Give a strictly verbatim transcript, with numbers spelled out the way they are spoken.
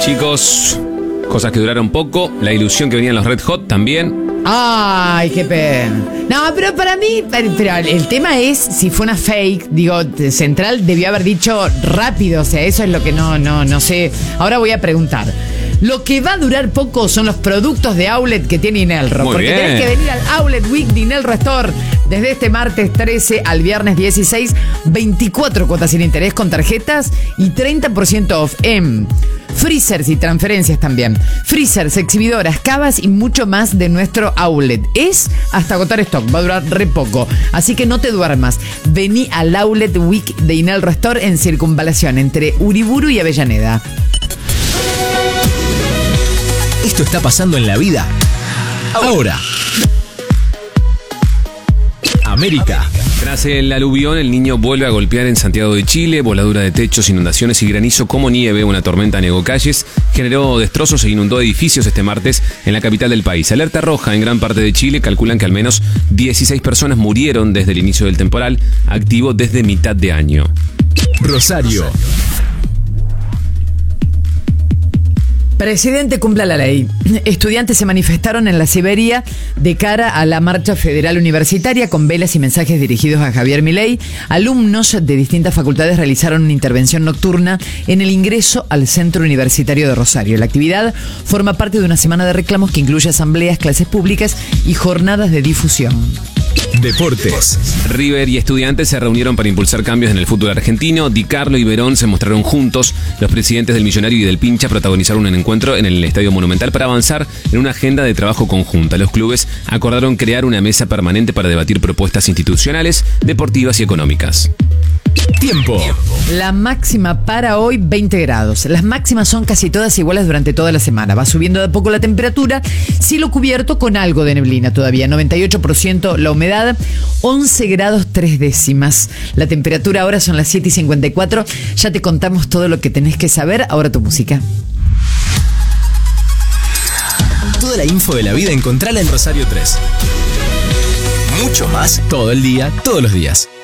Chicos, cosas que duraron poco. La ilusión que venían los Red Hot también. Ay, qué pena. No, pero para mí, pero el tema es si fue una fake. Digo, Central debió haber dicho rápido. O sea, eso es lo que no, no, no sé. Ahora voy a preguntar. Lo que va a durar poco son los productos de outlet que tiene Inelro. Muy porque bien. tenés que venir al Outlet Week de Inelro Store desde este martes trece al viernes dieciséis. veinticuatro cuotas sin interés con tarjetas y treinta por ciento off en freezers y transferencias también. Freezers, exhibidoras, cavas y mucho más de nuestro outlet. Es hasta agotar stock, va a durar re poco. Así que no te duermas. Vení al Outlet Week de Inelro Store en Circunvalación entre Uriburu y Avellaneda. Esto está pasando en la vida ahora. América. Tras el aluvión, el Niño vuelve a golpear en Santiago de Chile. Voladura de techos, inundaciones y granizo como nieve. Una tormenta negó calles, generó destrozos e inundó edificios este martes en la capital del país. Alerta roja en gran parte de Chile. Calculan que al menos dieciséis personas murieron desde el inicio del temporal, activo desde mitad de año. Rosario. Presidente, cumpla la ley. Estudiantes se manifestaron en la Siberia de cara a la marcha federal universitaria con velas y mensajes dirigidos a Javier Milei. Alumnos de distintas facultades realizaron una intervención nocturna en el ingreso al Centro Universitario de Rosario. La actividad forma parte de una semana de reclamos que incluye asambleas, clases públicas y jornadas de difusión. Deportes. River y Estudiantes se reunieron para impulsar cambios en el fútbol argentino. Di Carlo y Verón se mostraron juntos. Los presidentes del Millonario y del Pincha protagonizaron un encuentro en el Estadio Monumental para avanzar en una agenda de trabajo conjunta. Los clubes acordaron crear una mesa permanente para debatir propuestas institucionales, deportivas y económicas. Tiempo. La máxima para hoy, veinte grados. Las máximas son casi todas iguales durante toda la semana. Va subiendo de a poco la temperatura. Cielo cubierto con algo de neblina todavía. noventa y ocho por ciento la humedad. once grados tres décimas. La temperatura ahora son las siete y cincuenta y cuatro. Ya te contamos todo lo que tenés que saber. Ahora tu música. Toda la info de la vida encontrala en Rosario tres. Mucho más todo el día, todos los días.